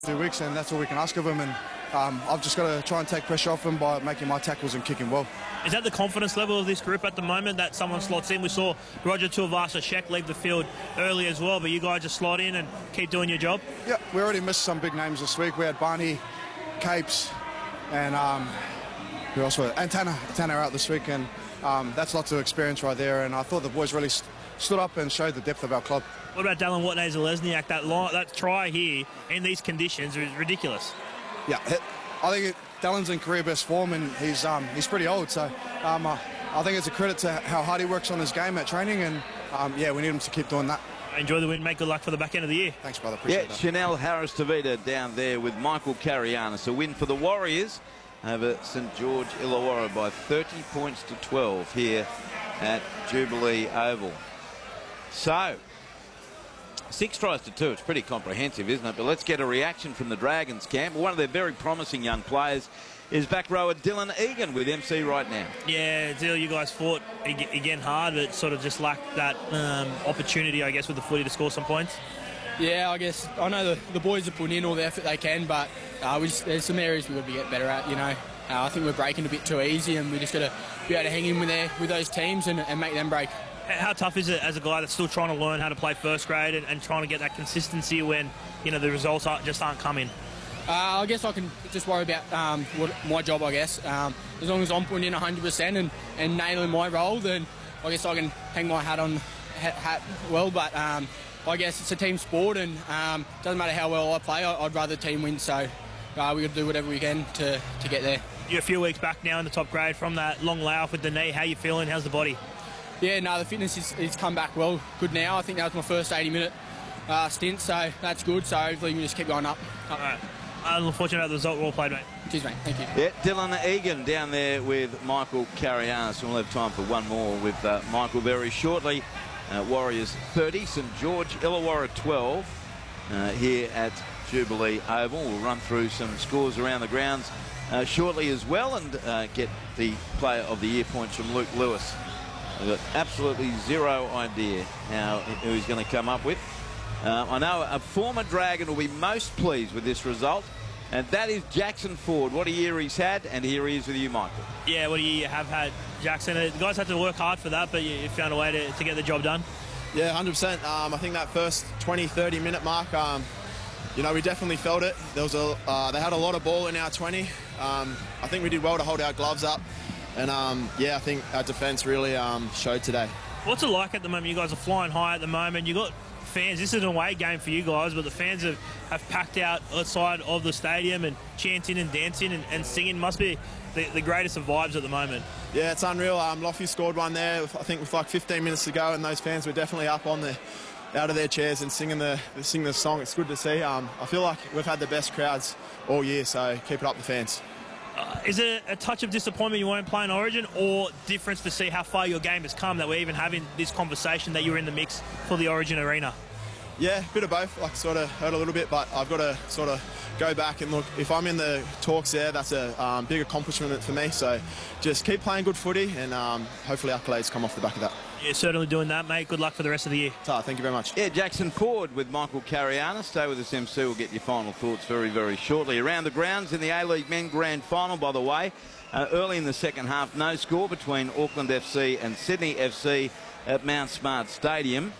2 weeks, and that's all we can ask of him. And I've just got to try and take pressure off him by making my tackles and kicking well. Is that the confidence level of this group at the moment, that someone slots in? We saw Roger Tuivasa-Sheck leave the field early as well, but you guys just slot in and keep doing your job? Yeah, we already missed some big names this week. We had Barney, Capes, and who else? And Tanner out this week, and that's lots of experience right there. And I thought the boys really stood up and showed the depth of our club. What about Dallin Watene-Zelezniak? That try here in these conditions is ridiculous. Yeah, I think Dallin's in career best form, and he's pretty old. So I think it's a credit to how hard he works on his game at training, and yeah, we need him to keep doing that. Enjoy the win, mate. Good luck for the back end of the year. Thanks, brother. Appreciate that. Chanel Harris-Tavita down there with Michael Carianis. A win for the Warriors over St George Illawarra by 30 points to 12 here at Jubilee Oval. So, 6 tries to 2. It's pretty comprehensive, isn't it? But let's get a reaction from the Dragons camp. One of their very promising young players is back rower Dylan Egan with MC right now. Yeah, Dill, you guys fought again hard, but sort of just lacked that opportunity, I guess, with the footy to score some points. Yeah, I guess I know the boys are putting in all the effort they can, but there's some areas we've got to get better at. You know, I think we're breaking a bit too easy, and we just got to be able to hang in with those teams and make them break. How tough is it as a guy that's still trying to learn how to play first grade and trying to get that consistency when, you know, the results just aren't coming? I guess I can just worry about my job, I guess. As long as I'm putting in 100% and nailing my role, then I guess I can hang my hat well. But I guess it's a team sport, and doesn't matter how well I play, I'd rather the team win. So we've got to do whatever we can to get there. You're a few weeks back now in the top grade from that long layoff with the knee. How you feeling? How's the body? Yeah, no, the fitness is come back good now. I think that was my first 80-minute stint, so that's good. So hopefully we can just keep going up. All right. I'm unfortunate about the result. Well played, mate. Cheers, mate. Thank you. Yeah, Dylan Egan down there with Michael Carianis. We'll have time for one more with Michael very shortly. Warriors 30, St George Illawarra 12 here at Jubilee Oval. We'll run through some scores around the grounds shortly as well, and get the Player of the Year points from Luke Lewis. I've got absolutely zero idea who he's going to come up with. I know a former Dragon will be most pleased with this result, and that is Jackson Ford. What a year he's had, and here he is with you, Michael. Yeah, what a year you have had, Jackson. The guys had to work hard for that, but you found a way to get the job done. Yeah, 100%. I think that first 20, 30-minute mark, you know, we definitely felt it. There was they had a lot of ball in our 20. I think we did well to hold our gloves up. And, yeah, I think our defence really showed today. What's it like at the moment? You guys are flying high at the moment. You got fans. This is an away game for you guys, but the fans have packed out outside of the stadium and chanting and dancing and singing. Must be the greatest of vibes at the moment. Yeah, it's unreal. Lofty scored one there, I think, with like 15 minutes to go, and those fans were definitely up on out of their chairs and singing the song. It's good to see. I feel like we've had the best crowds all year, so keep it up, the fans. Is it a touch of disappointment you won't play in Origin, or difference to see how far your game has come that we're even having this conversation that you're in the mix for the Origin arena? Yeah, a bit of both. Like, sort of hurt a little bit, but I've got to sort of go back and look. If I'm in the talks there, that's a big accomplishment for me. So just keep playing good footy, and hopefully accolades come off the back of that. You're certainly doing that, mate. Good luck for the rest of the year. Thank you very much. Yeah, Jackson Ford with Michael Carianis. Stay with us, MC. We'll get your final thoughts very, very shortly. Around the grounds in the A-League Men Grand Final, by the way. Early in the second half, no score between Auckland FC and Sydney FC at Mount Smart Stadium.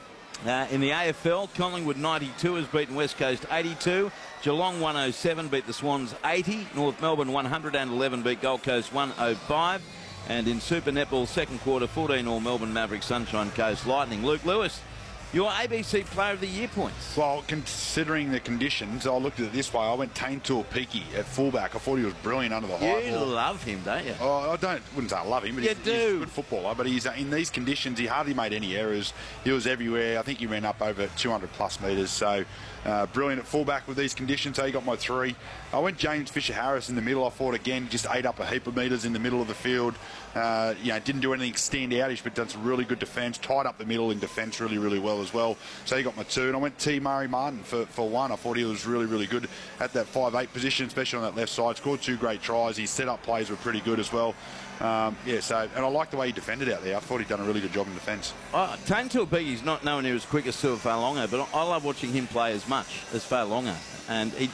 In the AFL, Collingwood 92 has beaten West Coast 82. Geelong 107 beat the Swans 80. North Melbourne 111 beat Gold Coast 105. And in Super Netball, second quarter, 14-all Melbourne Mavericks, Sunshine Coast Lightning. Luke Lewis, your ABC Player of the Year points. Well, considering the conditions, I looked at it this way. I went Tane Tuapiki at fullback. I thought he was brilliant under the high You ball. love him, don't you? Oh, wouldn't say I love him, but he's a good footballer. But he's in these conditions, he hardly made any errors. He was everywhere. I think he ran up over 200+ metres. So brilliant at fullback with these conditions. So he got my 3. I went James Fisher-Harris in the middle. I thought, again, just ate up a heap of metres in the middle of the field. You know, didn't do anything stand outish, but done some really good defence. Tied up the middle in defence really, really well as well. So he got my 2. And I went T. Murray Martin for 1. I thought he was really, really good at that 5'8" position, especially on that left side. Scored 2 great tries. His set-up plays were pretty good as well. Yeah, so, and I like the way he defended out there. I thought he'd done a really good job in defence. Tane Tuapiki's not nowhere near as quick as Suafailonga, but I love watching him play as much as Failonga. And